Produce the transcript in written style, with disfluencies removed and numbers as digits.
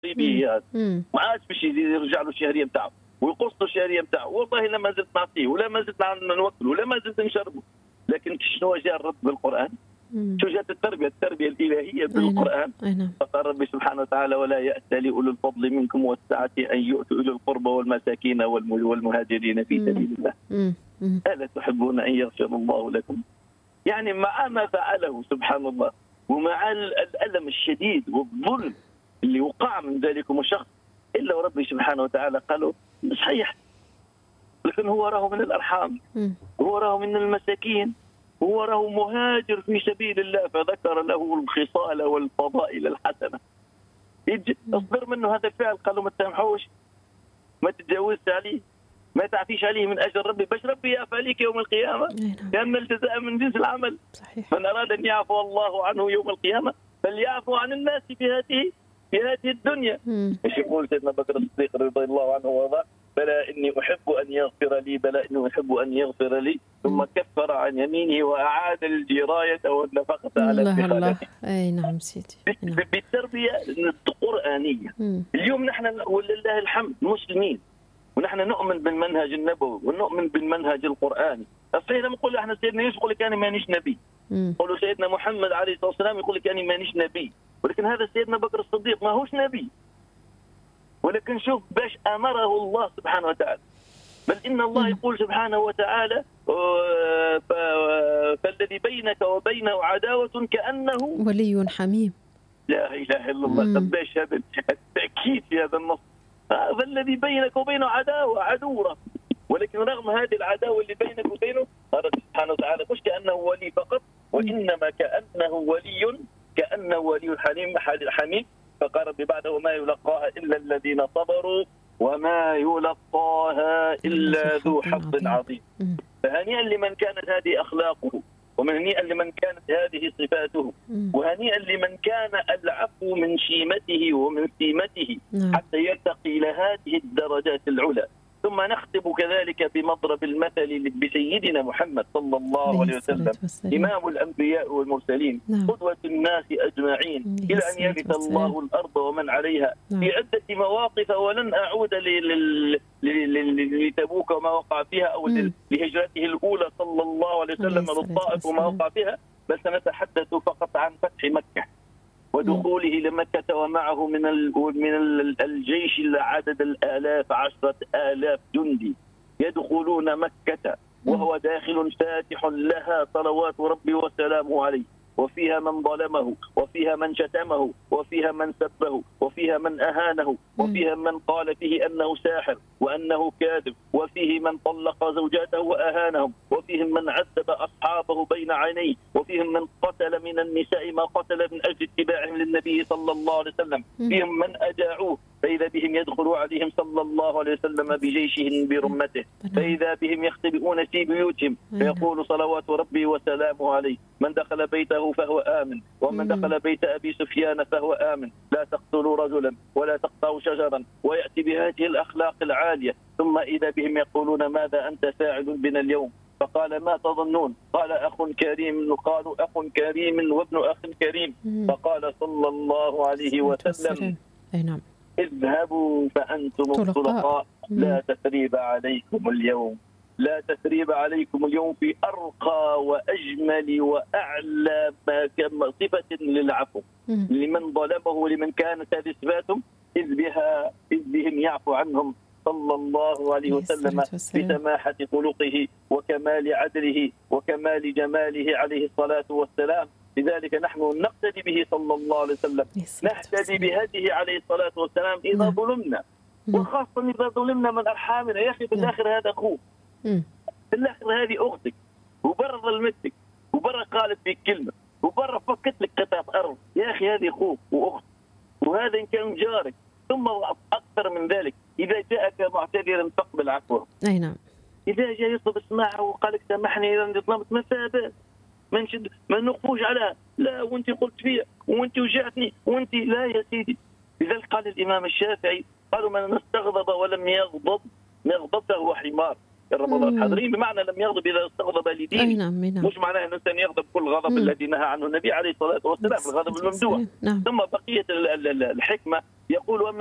به هذا، ما عادش باش يرجع له الشهريه نتاعو ويقص له الشهريه نتاعو. والله لا ما زلت نعطيه ولا ما زلت نوكله ولا ما زلت نشربه. لكن شنو جاء الرد بالقران؟ شو جاءت التربيه الالهيه بالقران؟ فقال ربي سبحانه وتعالى: ولا يأتل أولو الفضل منكم والسعة أن يؤتوا أولي القربى والمساكين والمهاجرين في سبيل الله. ألا تحبون أن يغفر الله لكم؟ يعني مع ما فعله سبحان الله ومع الألم الشديد والظلم اللي وقع من ذلكم الشخص، إلا وربي سبحانه وتعالى قالوا صحيح، لكن هو راه من الأرحام، هو راه من المساكين، هو راه مهاجر في سبيل الله، فذكر له الخصال والفضائل الحسنة. اصبر منه هذا الفعل، قالوا ما تسامحوش، ما تتجاوزش عليه، ما تعفيش عليه من أجل ربي، باش ربي يعفى عليك يوم القيامة، لأن الجزاء من جنس العمل. صحيح. من أراد أن يعفو الله عنه يوم القيامة فليعفو عن الناس في هذه الدنيا. ايش يقول سيدنا بكر الصديق رضي الله عنه وارضاه: بلى إني أحب أن يغفر لي، بلى إني أحب أن يغفر لي، ثم كفر عن يمينه وأعاد الجراية والنفقة على اتخاذته. أي نعم سيدي. بالتربية القرآنية. اليوم نحن ولله الحمد مسلمين، ونحن نؤمن بالمنهج النبوي ونؤمن بالمنهج القرآني. صحيح لما نقول احنا سيدنا يوسف يقول لك أنا مانيش نبي، يقولوا سيدنا محمد عليه الصلاة والسلام يقول لك أنا مانيش نبي، ولكن هذا سيدنا بكر الصديق ما هوش نبي. ولكن شوف باش أمره الله سبحانه وتعالى، بل إن الله يقول سبحانه وتعالى: فالذي بينك وبينه عداوة كأنه ولي حميم. لا إله إلا الله. قداش هذا التأكيد في هذا النص. فالذي بينك وبينه عداوة، ولكن رغم هذه العداوة اللي بينك وبينه قال سبحانه وتعالى: مش كأنه ولي فقط، وإنما كأنه ولي حميم. فقال ربي بعده: وما يلقاها إلا الذين صبروا وما يلقاها إلا ذو حظ عظيم. فهنيئا لمن كانت هذه أخلاقه، وهنيئا لمن كانت هذه صفاته، وهنيئا لمن كان العفو من شيمته ومن سيمته حتى يرتقي إلى هذه الدرجات العلى. ثم نختم كذلك بمضرب المثل بسيدنا محمد صلى الله عليه وسلم، إمام الأنبياء والمرسلين، قدوة الناس أجمعين، إلى أن يرث الله الأرض ومن عليها، في عدة مواقف. ولن أعود لتبوك وما وقع فيها، أو لهجرته الأولى صلى الله عليه وسلم للطائف وما وقع فيها، بل سنتحدث فقط عن فتح مكة ودخوله لمكة ومعه من الجيش العدد الآلاف، 10,000 جندي يدخلون مكة وهو داخل فاتح لها صلوات ربي وسلامه عليه، وفيها من ظلمه، وفيها من شتمه، وفيها من سبه، وفيها من أهانه، وفيها من قال فيه أنه ساحر وأنه كاذب، وفيه من طلق زوجاته وأهانهم، وفيهم من عذب أصحابه بين عينيه، وفيهم من قتل من النساء ما قتل من أجل اتباعهم للنبي صلى الله عليه وسلم، فيهم من أجاعوه فإذا بهم يدخل عليهم صلى الله عليه وسلم بجيشهم برمته، فإذا بهم يختبئون في بيوتهم فيقول صلوات ربي وسلامه عليه: من دخل بيته فهو آمن، ومن دخل بيت أبي سفيان فهو آمن، لا تقتلوا رجلا ولا تقطعوا شجرا، ويأتي بهذه الأخلاق العالية. ثم إذا بهم يقولون: ماذا أنت فاعل بنا اليوم؟ فقال: ما تظنون؟ قال: أخ كريم. قالوا: أخ كريم وابن أخ كريم. فقال صلى الله عليه وسلم: اذهبوا فأنتم الطلقاء، لا تثريب عليكم اليوم، لا تثريب عليكم اليوم، في أرقى وأجمل وأعلى صفة للعفو لمن ظلمه ولمن كانت هذه صفاتهم، إذ بهم يعفو عنهم صلى الله عليه وسلم بسماحة خلقه وكمال عدله وكمال جماله عليه الصلاة والسلام. لذلك نحن نقتدي به صلى الله عليه وسلم، نهتدي بهديه عليه الصلاة والسلام إذا ظلمنا، وخاصة إذا ظلمنا من أرحامنا. يا أخي في الآخر هذا أخوك، في الآخر هذه أختك، وبرا ظلمتك، وبرا قالت فيك كلمة، وبرا فكت لك قطعة أرض. يا أخي هذه أخوك وأخت، وهذا إن كان جارك. ثم أكثر من ذلك، إذا جاءك معتذرا فاقبل عفوه. أي نعم. إذا جاء يطلب السماح وقال لك سامحني إذا ظلمت، ما فيها ما نوقفوش على لا وانت قلت فيها وانت وجعتني وانت لا يا سيدي. لذلك قال الإمام الشافعي: قالوا: من استغضب ولم يغضب فهو حمار. رمضان الحاضرين بمعنى لم يغضب إذا استغضب لدين. نعم. مش معناه أن الإنسان يغضب كل غضب الذي نهى عنه النبي عليه الصلاة والسلام، الغضب الممدوح. ثم بقية الحكمة يقول